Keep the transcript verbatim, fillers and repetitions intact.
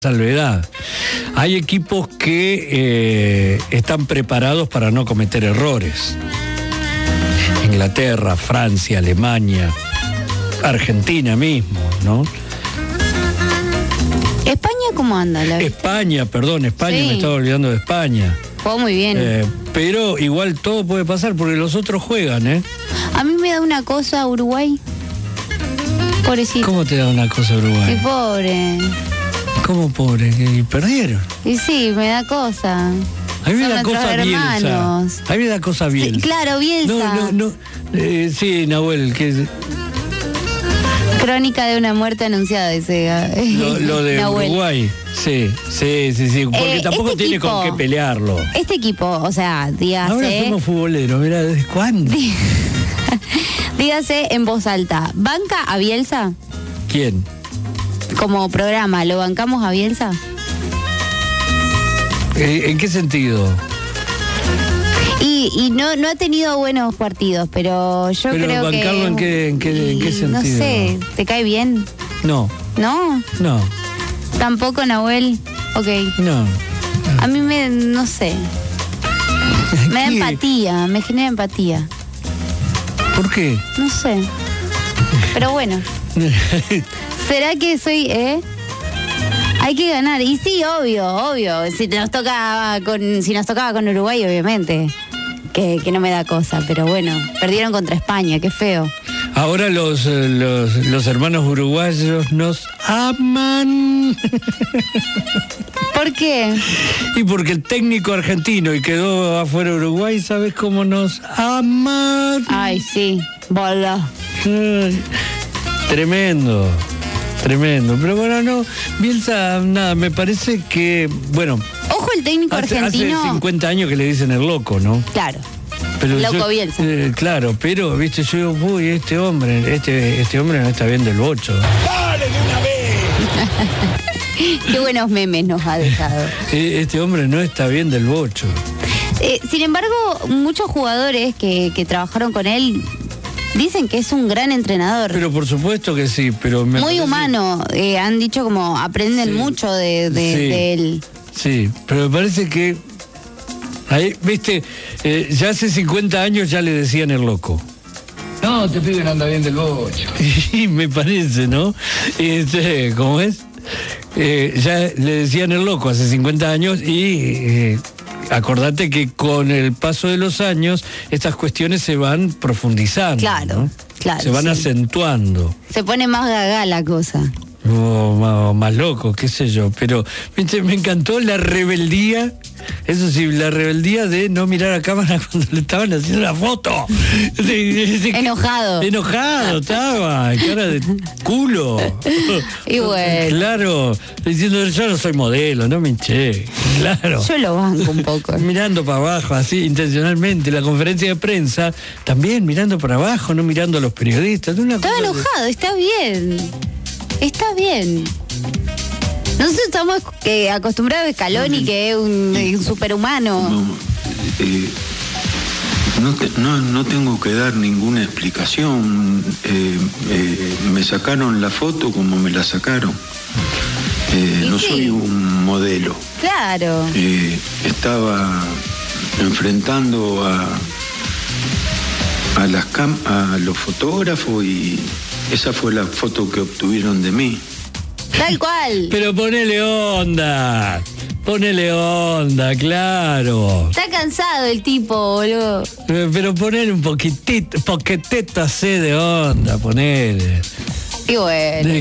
salvedad. Hay equipos que eh, están preparados para no cometer errores. Inglaterra, Francia, Alemania, Argentina mismo, ¿no? ¿España cómo anda? La España, perdón, España, Sí. me estaba olvidando de España. Jugó muy bien. Eh, pero igual todo puede pasar porque los otros juegan, ¿eh? A mí me da una cosa Uruguay. Pobrecito. ¿Cómo te da una cosa Qué Uruguay? pobre. ¿Cómo pobre? ¿Y perdieron? Y sí, me da cosa. A mí me Son da nuestros cosa Bielsa. hermanos. A mí me da cosa Bielsa. Sí, claro, Bielsa. No, no, no. Eh, sí, Nahuel, que Crónica de una muerte anunciada, dice. lo, lo de Nahuel. Uruguay. Sí, sí, sí, sí. Porque Eh, tampoco este tiene equipo- con qué pelearlo. Este equipo, o sea, dígase. Ahora somos futboleros, mira, ¿desde cuándo? Dígase en voz alta. ¿Banca a Bielsa? ¿Quién? Como programa, ¿lo bancamos a Bielsa? Eh, ¿En qué sentido? Y, y no, no ha tenido buenos partidos, pero yo Pero creo que... bancarlo en qué- en qué- en qué y sentido. No sé, ¿te cae bien? No, ¿No? no, ¿Tampoco, Nahuel? Ok. no. A mí me... no sé. Me da ¿Qué? empatía, me genera empatía. ¿Por qué? No sé. Pero bueno. ¿Será que soy, eh? Hay que ganar. Y sí, obvio, obvio. Si nos toca con, si nos tocaba con Uruguay, obviamente. Que, que no me da cosa. Pero bueno, perdieron contra España, qué feo. Ahora los, eh, los, los hermanos uruguayos nos aman. ¿Por qué? Y porque el técnico argentino y quedó afuera Uruguay, ¿sabes cómo nos aman? Ay, sí. Bola. Ay, tremendo, tremendo. Pero bueno, no, Bielsa, nada, me parece que, bueno, Ojo el técnico hace, argentino. hace cincuenta años que le dicen el loco, ¿no? Claro. Pero Loco yo- Bielsa. eh, claro, pero, viste, yo digo, uy, este hombre, este, este hombre no está bien del bocho. Qué buenos memes nos ha dejado. Eh, Este hombre no está bien del bocho. Eh, sin embargo, muchos jugadores que, que trabajaron con él dicen que es un gran entrenador. Pero por supuesto que sí, pero me Muy parece- humano. Eh, han dicho como aprenden Sí. mucho de, de- Sí. de él. Sí, pero me parece que ahí, viste, eh, ya hace cincuenta años ya le decían el loco. No, te pibe no anda bien del bocho. Y me parece, ¿no? Este, ¿cómo es? Eh, ya le decían el loco hace cincuenta años y eh, acordate que con el paso de los años estas cuestiones se van profundizando. Claro, ¿no? claro, Se van sí. acentuando. Se pone más gaga la cosa. O más, más loco, qué sé yo. Pero, viste, me encantó la rebeldía. Eso sí, la rebeldía de no mirar a cámara cuando le estaban haciendo la foto. De- de- de- Enojado. Enojado estaba, cara de culo. Y bueno. Claro, diciendo yo no soy modelo, no me hinché. Claro. Yo lo banco un poco. Mirando para abajo, así, intencionalmente. La conferencia de prensa, también mirando para abajo, no mirando a los periodistas. Una Estaba cosa de- enojado, está bien. Está bien. Nosotros estamos eh, acostumbrados a Scaloni, que es un, un superhumano. No, eh, no, te- no, no tengo que dar ninguna explicación. Eh, eh, me sacaron la foto como me la sacaron. Eh, Y no sí. soy un modelo. Claro. Eh, estaba enfrentando a, a, las cam- a los fotógrafos y esa fue la foto que obtuvieron de mí. Tal cual. Pero ponele onda, ponele onda, claro. Está cansado el tipo, boludo. Eh, Pero ponele un poquitito, poquetito así de onda, ponele. Y bueno.